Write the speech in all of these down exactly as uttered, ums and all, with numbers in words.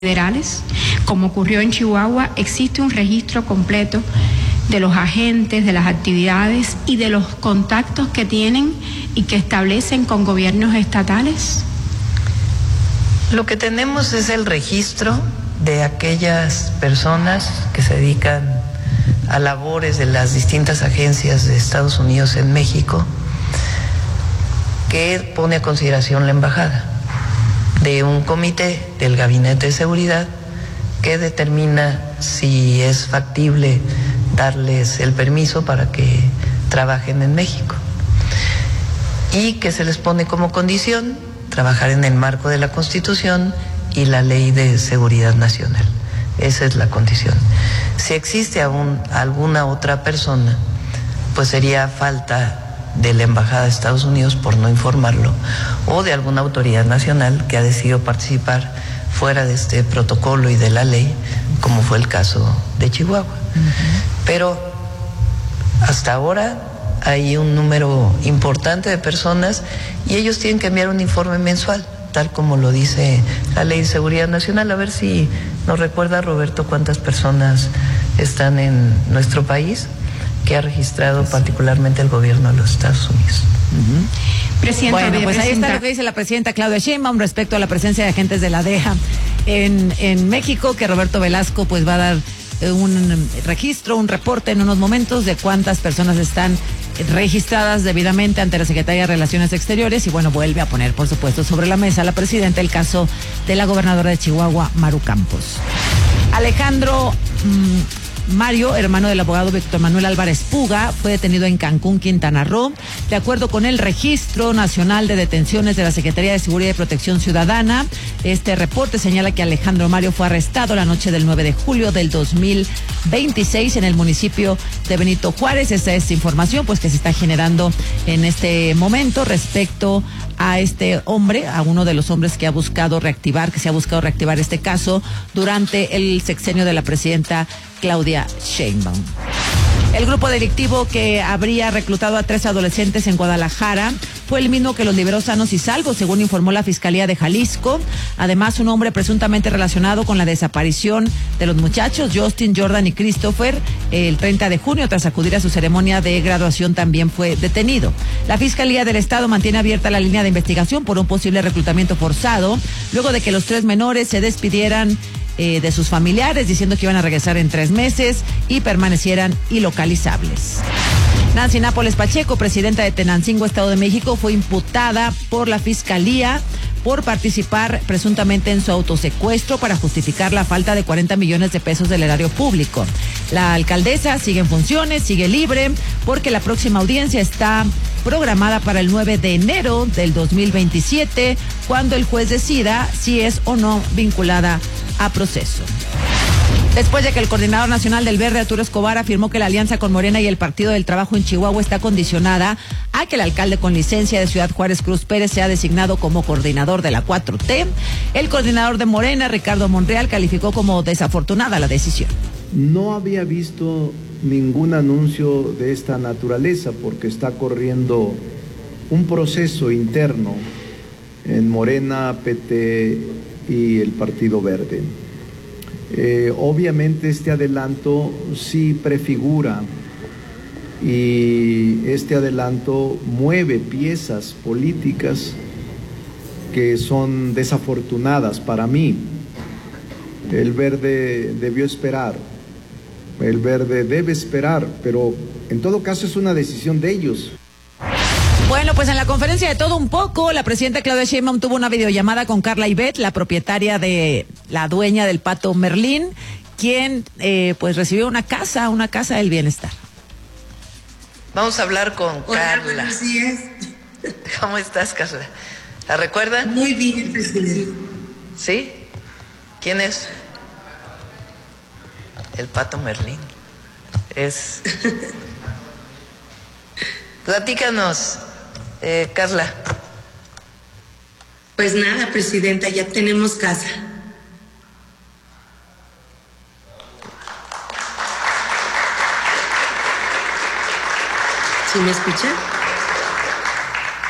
federales, como ocurrió en Chihuahua, existe un registro completo de los agentes, de las actividades y de los contactos que tienen y que establecen con gobiernos estatales? Lo que tenemos es el registro de aquellas personas que se dedican a labores de las distintas agencias de Estados Unidos en México, que pone a consideración la embajada, de un comité del Gabinete de Seguridad que determina si es factible darles el permiso para que trabajen en México, y que se les pone como condición trabajar en el marco de la Constitución y la Ley de Seguridad Nacional. Esa es la condición. Si existe aún alguna otra persona, pues sería falta de la Embajada de Estados Unidos por no informarlo, o de alguna autoridad nacional que ha decidido participar fuera de este protocolo y de la ley, como fue el caso de Chihuahua. Uh-huh. Pero hasta ahora hay un número importante de personas y ellos tienen que enviar un informe mensual, tal como lo dice la Ley de Seguridad Nacional. A ver si nos recuerda, Roberto, cuántas personas están en nuestro país que ha registrado particularmente el gobierno de los Estados Unidos. Uh-huh. Presidenta, bueno, pues ahí está lo que dice la presidenta Claudia Sheinbaum respecto a la presencia de agentes de la D E A en, en México, que Roberto Velasco pues va a dar un registro, un reporte en unos momentos de cuántas personas están registradas debidamente ante la Secretaría de Relaciones Exteriores. Y bueno, vuelve a poner, por supuesto, sobre la mesa la presidenta el caso de la gobernadora de Chihuahua, Maru Campos. Alejandro mmm, Mario, hermano del abogado Víctor Manuel Álvarez Puga, fue detenido en Cancún, Quintana Roo. De acuerdo con el Registro Nacional de Detenciones de la Secretaría de Seguridad y Protección Ciudadana, este reporte señala que Alejandro Mario fue arrestado la noche del nueve de julio del dos mil veintiséis en el municipio de Benito Juárez. Esta es información pues que se está generando en este momento respecto a este hombre, a uno de los hombres que ha buscado reactivar, que se ha buscado reactivar este caso durante el sexenio de la presidenta Claudia Sheinbaum. El grupo delictivo que habría reclutado a tres adolescentes en Guadalajara fue el mismo que los liberó sanos y salvos, según informó la Fiscalía de Jalisco. Además, un hombre presuntamente relacionado con la desaparición de los muchachos, Justin, Jordan y Christopher, el treinta de junio, tras acudir a su ceremonia de graduación, también fue detenido. La Fiscalía del Estado mantiene abierta la línea de investigación por un posible reclutamiento forzado, luego de que los tres menores se despidieran Eh, de sus familiares, diciendo que iban a regresar en tres meses y permanecieran ilocalizables. Nancy Nápoles Pacheco, presidenta de Tenancingo, Estado de México, fue imputada por la Fiscalía por participar presuntamente en su autosecuestro para justificar la falta de cuarenta millones de pesos del erario público. La alcaldesa sigue en funciones, sigue libre, porque la próxima audiencia está programada para el nueve de enero del dos mil veintisiete, cuando el juez decida si es o no vinculada a proceso. Después de que el coordinador nacional del Verde, Arturo Escobar, afirmó que la alianza con Morena y el Partido del Trabajo en Chihuahua está condicionada a que el alcalde con licencia de Ciudad Juárez, Cruz Pérez, sea designado como coordinador de la cuatro T, el coordinador de Morena, Ricardo Monreal, calificó como desafortunada la decisión. No había visto ningún anuncio de esta naturaleza porque está corriendo un proceso interno en Morena, P T y el Partido Verde. Eh, obviamente este adelanto sí prefigura y este adelanto mueve piezas políticas que son desafortunadas para mí. El Verde debió esperar, el Verde debe esperar, pero en todo caso es una decisión de ellos. Bueno, pues en la conferencia de todo un poco, la presidenta Claudia Sheinbaum tuvo una videollamada con Carla Ivette, la propietaria de la dueña del Pato Merlín, quien eh, pues recibió una casa, una casa del bienestar. Vamos a hablar con Hola, Carla. buenos días. ¿Cómo estás, Carla? ¿La recuerdan? Muy bien, presidente. ¿Sí? ¿Quién es? El Pato Merlín. Es... Platícanos, eh, Carla. Pues nada, presidenta, ya tenemos casa. ¿Sí me escucha?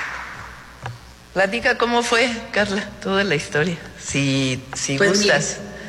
Platica cómo fue, Carla, toda la historia, si, si pues gustas. Mira,